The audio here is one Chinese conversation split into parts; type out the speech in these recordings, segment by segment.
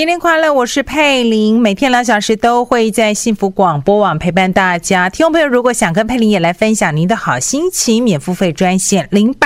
天天快乐，我是佩玲，每天2小时都会在幸福广播网陪伴大家。听众朋友如果想跟佩玲也来分享您的好心情，免付费专线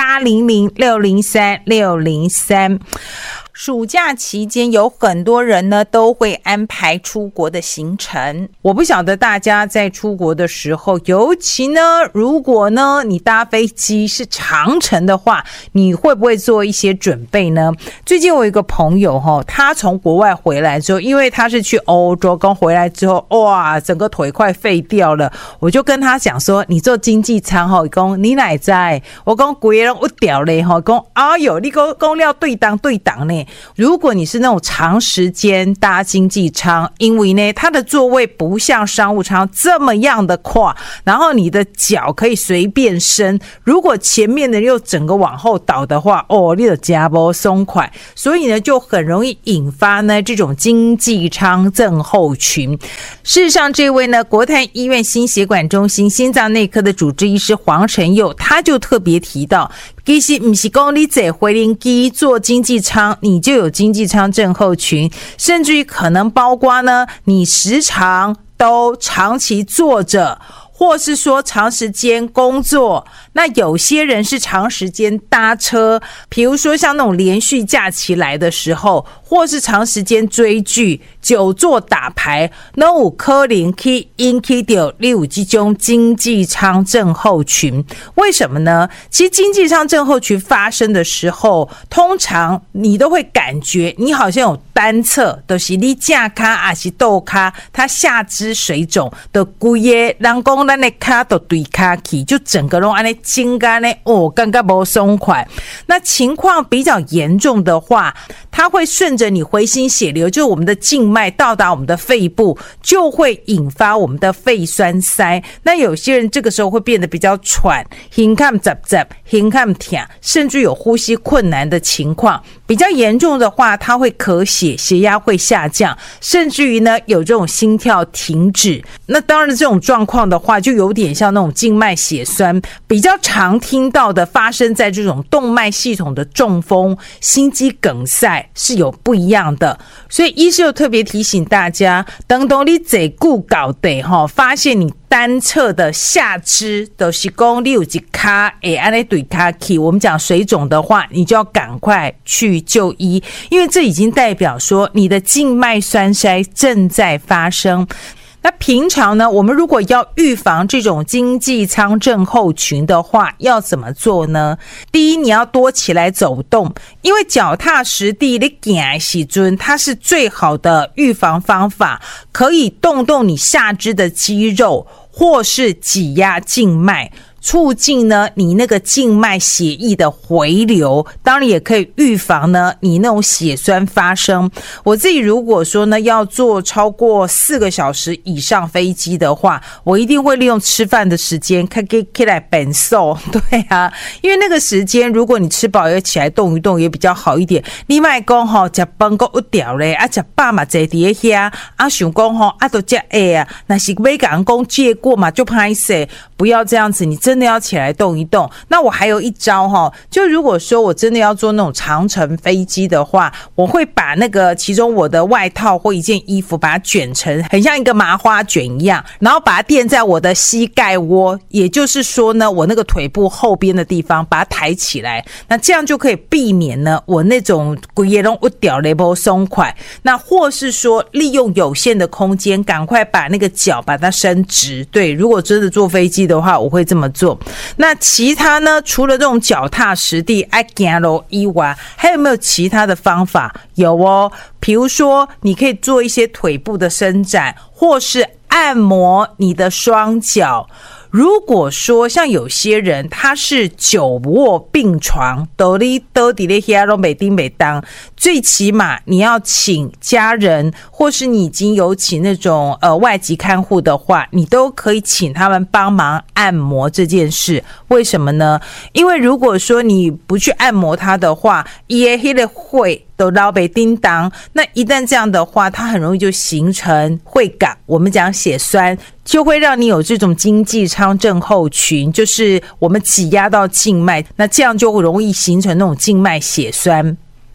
0800603603。暑假期间有很多人呢都会安排出国的行程，我不晓得大家在出国的时候，尤其呢如果呢你搭飞机是长程的话，你会不会做一些准备呢？最近我有一个朋友他从国外回来之后，因为他是去欧洲，刚回来之后哇整个腿快废掉了，我就跟他讲说你做经济舱说你哪在，我说整个人有掉咧，说哎呦你说要对档呢。如果你是那种长时间搭经济舱，因为呢它的座位不像商务舱这么样的跨，然后你的脚可以随便伸，如果前面的又整个往后倒的话，你的脚不松快，所以呢就很容易引发呢这种经济舱症候群。事实上这位呢国泰医院心血管中心心脏内科的主治医师黄承佑，他就特别提到，其实不是说你坐回轮机坐经济舱你就有经济舱症候群，甚至于可能包括呢你时常都长期坐着，或是说长时间工作，那有些人是长时间搭车，比如说像那种连续假期来的时候，或是长时间追剧、久坐打牌，那有可能去引起到你有这种经济舱症候群。为什么呢？其实经济舱症候群发生的时候，通常你都会感觉你好像有单侧，就是你架卡还是倒卡，它下肢水肿的规个人讲咱的卡都对卡去，就整个都安尼紧干呢，感觉不松快。那情况比较严重的话，它会顺着你回心血流，就是我们的静脉到达我们的肺部，就会引发我们的肺栓塞。那有些人这个时候会变得比较喘，胸看杂杂，胸看痛，甚至有呼吸困难的情况。比较严重的话，它会咳血，血压会下降，甚至于呢有这种心跳停止。那当然这种状况的话，就有点像那种静脉血栓，比较常听到的发生在这种动脉系统的中风、心肌梗塞是有不一样的。所以医师又特别提醒大家，等你坐久搞地发现你单侧的下肢就是说你有一脚会这样对脚去，我们讲水肿的话，你就要赶快去就医，因为这已经代表说你的静脉栓塞正在发生。那平常呢，我们如果要预防这种经济舱症候群的话，要怎么做呢？第一，你要多起来走动，因为脚踏实地你走的时候，它是最好的预防方法，可以动动你下肢的肌肉，或是挤压静脉，促进呢你那个静脉血液的回流，当然也可以预防呢你那种血栓发生。我自己如果说呢要坐超过4个小时以上飞机的话，我一定会利用吃饭的时间起来变瘦。对啊，因为那个时间如果你吃饱也起来动一动也比较好一点。你别说吃饭还有掉咧，吃饱嘛坐在那想说都这啊，那是要跟人说借过嘛就不好意思，不要这样子，你真的要起来动一动。那我还有一招就如果说我真的要坐那种长程飞机的话，我会把那个其中我的外套或一件衣服把它卷成很像一个麻花卷一样，然后把它垫在我的膝盖窝，也就是说呢我那个腿部后边的地方把它抬起来，那这样就可以避免呢我那种整个都有掉咧不松快。那或是说利用有限的空间赶快把那个脚把它伸直，对，如果真的坐飞机的话我会这么做。那其他呢，除了这种脚踏实地爱走路以外，还有没有其他的方法？有比如说你可以做一些腿部的伸展，或是按摩你的双脚。如果说像有些人他是久卧病床，都在那里都没叮没当，最起码你要请家人，或是你已经有请那种外籍看护的话，你都可以请他们帮忙按摩这件事。为什么呢？因为如果说你不去按摩它的话，也会都老被叮当，那一旦这样的话，它很容易就形成会感，我们讲血栓，就会让你有这种经济舱症候群，就是我们挤压到静脉，那这样就容易形成那种静脉血栓。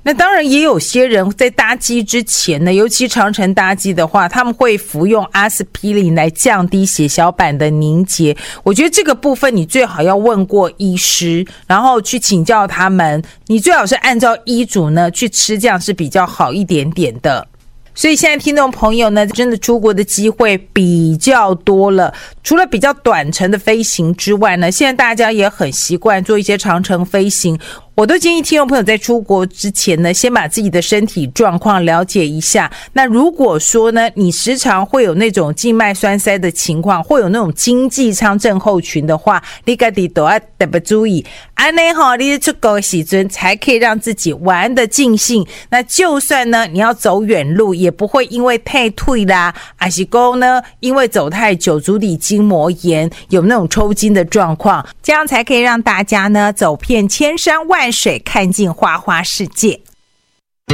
那当然也有些人在搭机之前呢，尤其长程搭机的话，他们会服用阿司匹林来降低血小板的凝结。我觉得这个部分你最好要问过医师，然后去请教他们，你最好是按照医嘱呢去吃，这样是比较好一点点的。所以现在听众朋友呢，真的出国的机会比较多了，除了比较短程的飞行之外呢，现在大家也很习惯做一些长程飞行。我都建议听众朋友在出国之前呢，先把自己的身体状况了解一下。那如果说呢，你时常会有那种静脉栓塞的情况，会有那种经济舱症候群的话，你自己都要特别注意。安内哈，你出国的时阵才可以让自己玩得尽兴。那就算呢，你要走远路，也不会因为太退啦，还是说呢，因为走太久，足底筋膜炎，有那种抽筋的状况，这样才可以让大家呢走遍千山万水，看尽花花世界。